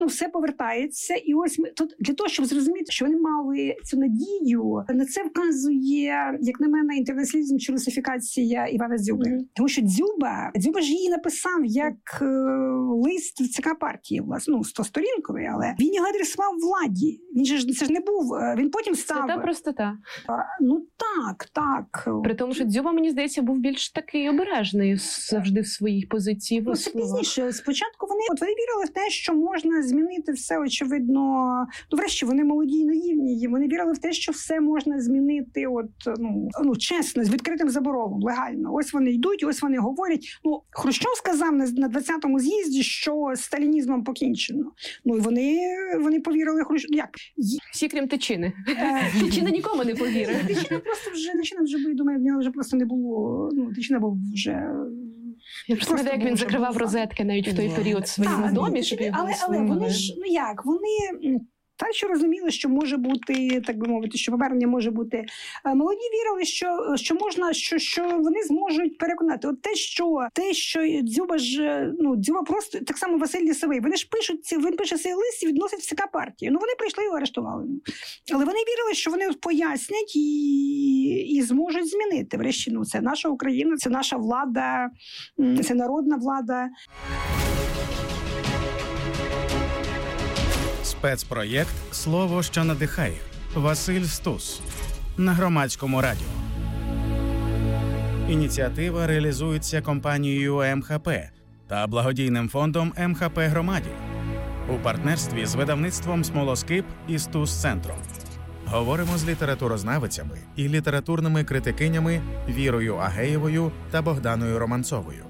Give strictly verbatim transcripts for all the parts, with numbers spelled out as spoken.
ну, все повертається. І ось ми тут для того, щоб зрозуміти, що вони мали цю надію, на це вказує, як на мене, інтернаціоналізм чи русифікація Івана Дзюби. Mm-hmm. Тому що Дзюба, Дзюба ж її написав як е, лист в ЦК партії, власне, ну, стосторінковий, але він його адресував владі. Він же ж, це ж не був, він потім став... Свята простота. А, ну так, так. При тому, що Дзюба, мені здається, був більш такий обережний завжди в своїй позиції. Ну, це пізніше. Спочатку вони, от вони вірили в те, що можна змінити все, очевидно. Ну, врешті, вони молоді і наївні. Вони вірили в те, що все можна змінити, от, ну, ну чесно, з відкритим заборовом, легально. Ось вони йдуть, ось вони говорять. Ну, Хрущов сказав на, на двадцятому з'їзді, що з сталінізмом покінчено. Ну, і вони, вони повірили Хрущову. Як? Всі, крім Тичини. Тичина нікому не повірив. Тичина просто вже, Тичина вже, я думаю, в нього вже просто не було, ну, Тичина був вже... Я просто не як він закривав розетки навіть в той період в своєму так, домі, щоб його але, але вони ж, ну як, вони так, що розуміли, що може бути, так би мовити, що повернення може бути. Молоді вірили, що, що можна, що, що вони зможуть переконати. От те, що, те, що Дзюба ж, ну, Дзюба просто, так само Василь Лісовий, вони ж пишуть, він пише цей лист і відносить в ЦК партії. Ну, вони прийшли і його арештували. Але вони вірили, що вони пояснять і, і зможуть змінити. Врешті, ну, це наша Україна, це наша влада, це народна влада. Спецпроєкт «Слово, що надихає». Василь Стус. На Громадському радіо. Ініціатива реалізується компанією ем ха пе та благодійним фондом ем ха пе «Громаді» у партнерстві з видавництвом «Смолоскип» і «Стус-центром». Говоримо з літературознавицями і літературними критикинями Вірою Агеєвою та Богданою Романцовою.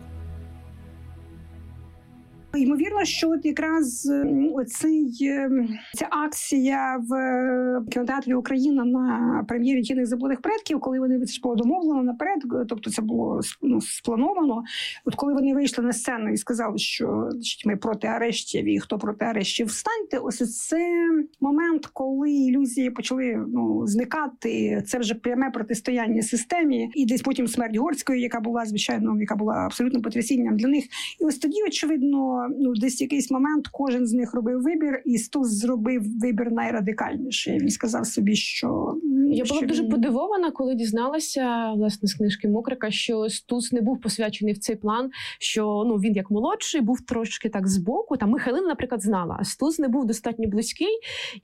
Ймовірно, що от якраз оцей, ця акція в кінотеатрі «Україна» на прем'єрі «Тіних забутих предків», коли вони, це ж було домовлено наперед, тобто це було, ну, сплановано. От коли вони вийшли на сцену і сказали, що значить, ми проти арештів і хто проти арештів, встаньте, ось це момент, коли ілюзії почали, ну, зникати. Це вже пряме протистояння системі. І десь потім смерть Горської, яка була, звичайно, яка була абсолютно потрясінням для них. І ось тоді, очевидно, ну, десь якийсь момент кожен з них робив вибір, і Стус зробив вибір найрадикальніший. Він сказав собі, що... Я що була він... дуже подивована, коли дізналася, власне, з книжки Мокрика, що Стус не був посвячений в цей план, що, ну, він як молодший був трошки так збоку. Там Михайлина, наприклад, знала, а Стус не був достатньо близький.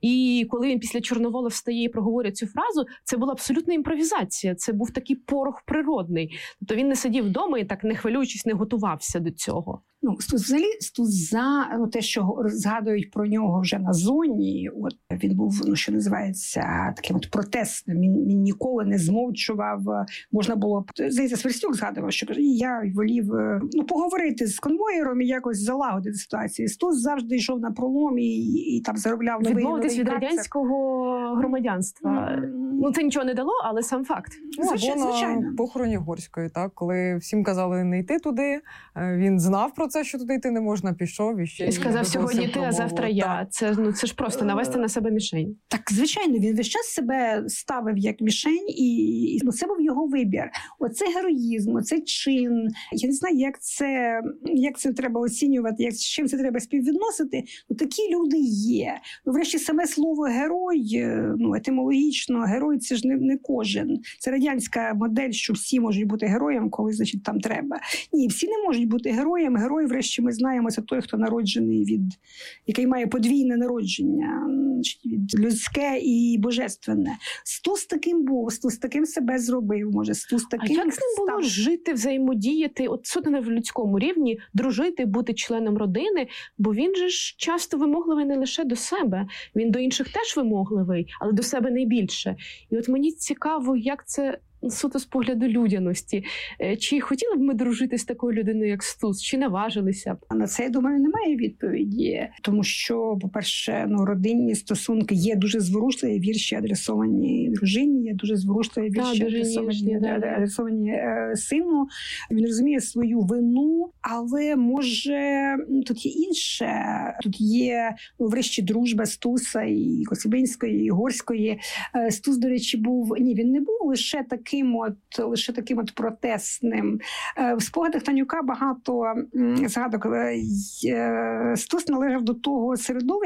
І коли він після Чорновола встає і проговорює цю фразу, це була абсолютна імпровізація. Це був такий порох природний. Тобто він не сидів вдома і так, не хвилюючись, не готувався до цього. Ну, Стус взагалі, Стус за ну, те, що згадують про нього вже на зоні, от він був, ну, що називається, таким от протестним, він, він ніколи не змовчував, можна було, здається, Сверстюк згадував, що я волів, ну, поговорити з конвоєром і якось залагодити ситуацію. Стус завжди йшов на пролом і, і там заробляв новий... Відмовитись від радянського громадянства. Mm. Ну, це нічого не дало, але сам факт. Ну, звичайно, звичайно. На похороні Горської, так, коли всім казали не йти туди, він знав про це, що туди йти не можна, пішов і ще... І сказав, сьогодні ти, а завтра я. Це, ну, це ж просто навести на себе мішень. Так, звичайно, він весь час себе ставив як мішень, і ну, це був його вибір. Оцей героїзм, оцей чин. Я не знаю, як це, як це треба оцінювати, як, з чим це треба співвідносити. Ну, такі люди є. Ну, врешті, саме слово «герой», ну, етимологічно, герой – це ж не, не кожен. Це радянська модель, що всі можуть бути героєм, коли, значить, там треба. Ні, всі не можуть бути героєм. Герой, врешті, ми знаємо, це той, хто народжений від, який має подвійне народження, від людське і божественне. Стус таким був, Стус таким себе зробив, може, Стус таким став. А як з ним було жити, взаємодіяти, от суто на людському рівні, дружити, бути членом родини, бо він же ж часто вимогливий не лише до себе, він до інших теж вимогливий, але до себе найбільше. І от мені цікаво, як це суто з погляду людяності. Чи хотіли б ми дружити з такою людиною, як Стус, чи наважилися б? А на це, я думаю, немає відповіді. Тому що, по-перше, ну, родинні стосунки є дуже зворушливі вірші, адресовані дружині, є дуже зворушливі вірші, да, адресовані, да, адресовані е, сину. Він розуміє свою вину, але, може, тут є інше. Тут є, ну, врешті, дружба Стуса і Коцюбинської, і Горської. Стус, до речі, був... Ні, він не був лише такий Таким от, лише таким от протестним. В спогадах Танюка багато згадок. Стус належав до того середовища,